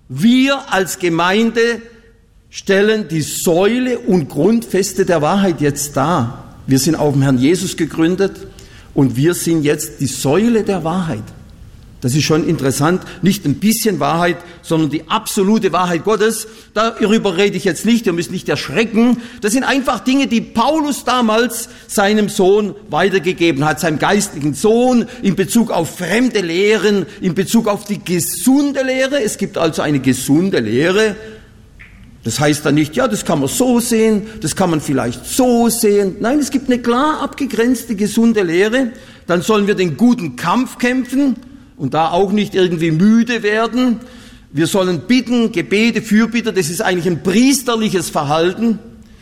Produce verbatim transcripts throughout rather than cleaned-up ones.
Wir als Gemeinde stellen die Säule und Grundfeste der Wahrheit jetzt dar. Wir sind auf dem Herrn Jesus gegründet und wir sind jetzt die Säule der Wahrheit. Das ist schon interessant, nicht ein bisschen Wahrheit, sondern die absolute Wahrheit Gottes. Darüber rede ich jetzt nicht, ihr müsst nicht erschrecken. Das sind einfach Dinge, die Paulus damals seinem Sohn weitergegeben hat, seinem geistlichen Sohn, in Bezug auf fremde Lehren, in Bezug auf die gesunde Lehre. Es gibt also eine gesunde Lehre. Das heißt dann nicht, ja, das kann man so sehen, das kann man vielleicht so sehen. Nein, es gibt eine klar abgegrenzte, gesunde Lehre. Dann sollen wir den guten Kampf kämpfen. Und da auch nicht irgendwie müde werden. Wir sollen bitten, Gebete, Fürbitter, das ist eigentlich ein priesterliches Verhalten.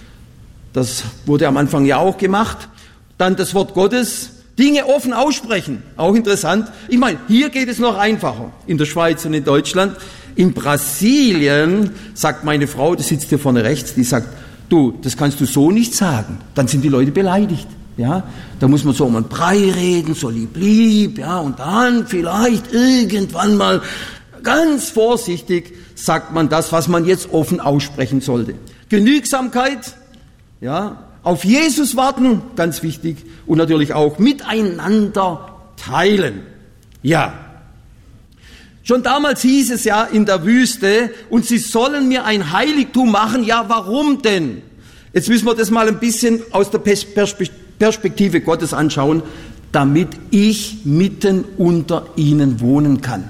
Das wurde am Anfang ja auch gemacht. Dann das Wort Gottes, Dinge offen aussprechen, auch interessant. Ich meine, hier geht es noch einfacher, in der Schweiz und in Deutschland. In Brasilien sagt meine Frau, die sitzt hier vorne rechts, die sagt, du, das kannst du so nicht sagen. Dann sind die Leute beleidigt. Ja, da muss man so um einen Brei reden, so lieb, lieb, ja, und dann vielleicht irgendwann mal ganz vorsichtig sagt man das, was man jetzt offen aussprechen sollte. Genügsamkeit, ja, auf Jesus warten, ganz wichtig, und natürlich auch miteinander teilen. Ja. Schon damals hieß es ja in der Wüste, und sie sollen mir ein Heiligtum machen. Ja, warum denn? Jetzt müssen wir das mal ein bisschen aus der Perspektive Perspektive Gottes anschauen, damit ich mitten unter ihnen wohnen kann.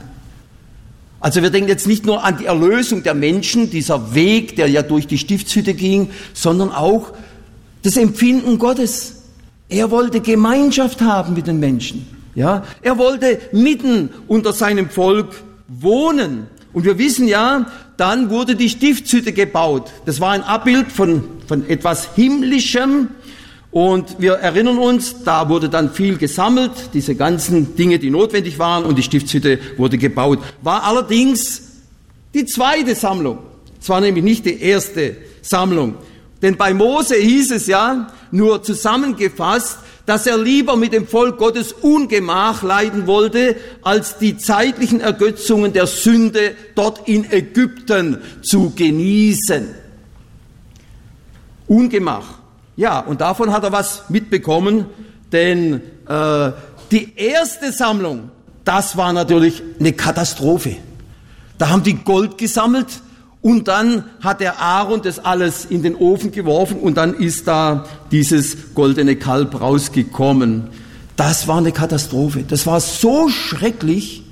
Also wir denken jetzt nicht nur an die Erlösung der Menschen, dieser Weg, der ja durch die Stiftshütte ging, sondern auch das Empfinden Gottes. Er wollte Gemeinschaft haben mit den Menschen. Ja, er wollte mitten unter seinem Volk wohnen. Und wir wissen ja, dann wurde die Stiftshütte gebaut. Das war ein Abbild von, von etwas Himmlischem. Und wir erinnern uns, da wurde dann viel gesammelt, diese ganzen Dinge, die notwendig waren, und die Stiftshütte wurde gebaut. War allerdings die zweite Sammlung. Es war nämlich nicht die erste Sammlung. Denn bei Mose hieß es ja, nur zusammengefasst, dass er lieber mit dem Volk Gottes Ungemach leiden wollte, als die zeitlichen Ergötzungen der Sünde dort in Ägypten zu genießen. Ungemach. Ja, und davon hat er was mitbekommen, denn äh, die erste Sammlung, das war natürlich eine Katastrophe. Da haben die Gold gesammelt und dann hat der Aaron das alles in den Ofen geworfen und dann ist da dieses goldene Kalb rausgekommen. Das war eine Katastrophe. Das war so schrecklich,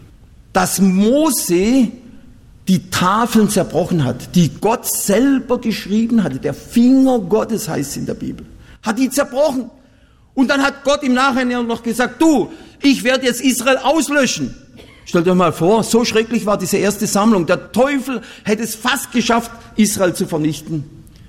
dass Mose die Tafeln zerbrochen hat, die Gott selber geschrieben hatte. Der Finger Gottes heißt es in der Bibel. Hat die zerbrochen. Und dann hat Gott im Nachhinein noch gesagt, du, ich werde jetzt Israel auslöschen. Stellt euch mal vor, so schrecklich war diese erste Sammlung. Der Teufel hätte es fast geschafft, Israel zu vernichten.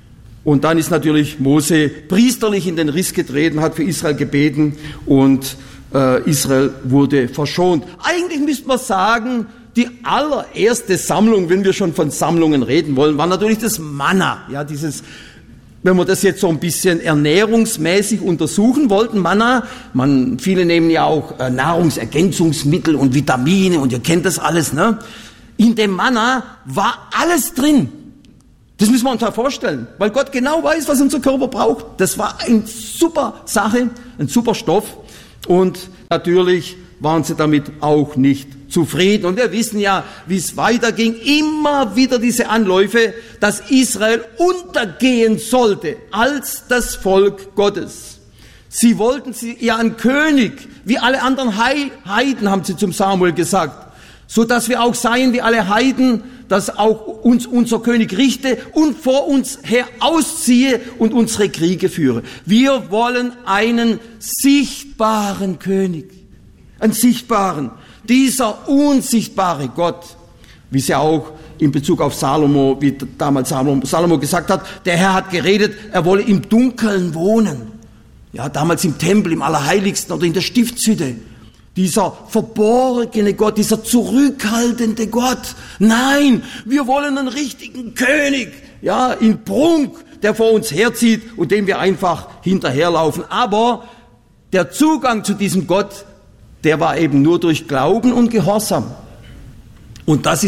Und dann ist natürlich Mose priesterlich in den Riss getreten, hat für Israel gebeten und äh, Israel wurde verschont. Eigentlich müsste man sagen, die allererste Sammlung, wenn wir schon von Sammlungen reden wollen, war natürlich das Manna. Ja, dieses, wenn wir das jetzt so ein bisschen ernährungsmäßig untersuchen wollten, Manna, man, viele nehmen ja auch äh, Nahrungsergänzungsmittel und Vitamine und ihr kennt das alles, ne? In dem Manna war alles drin. Das müssen wir uns mal vorstellen, weil Gott genau weiß, was unser Körper braucht. Das war eine super Sache, ein super Stoff und natürlich waren sie damit auch nicht zufrieden. Und wir wissen ja, wie es weiterging. Immer wieder diese Anläufe, dass Israel untergehen sollte als das Volk Gottes. Sie wollten sie ja einen König, wie alle anderen Heiden, haben sie zum Samuel gesagt, so dass wir auch seien wie alle Heiden, dass auch uns unser König richte und vor uns her ausziehe und unsere Kriege führe. Wir wollen einen sichtbaren König. Einen sichtbaren, dieser unsichtbare Gott, wie es ja auch in Bezug auf Salomo, wie damals Salomo, Salomo gesagt hat, der Herr hat geredet, er wolle im Dunkeln wohnen. Ja, damals im Tempel, im Allerheiligsten oder in der Stiftshütte. Dieser verborgene Gott, dieser zurückhaltende Gott. Nein, wir wollen einen richtigen König, ja, in Prunk, der vor uns herzieht und dem wir einfach hinterherlaufen. Aber der Zugang zu diesem Gott, der war eben nur durch Glauben und Gehorsam. Und das ist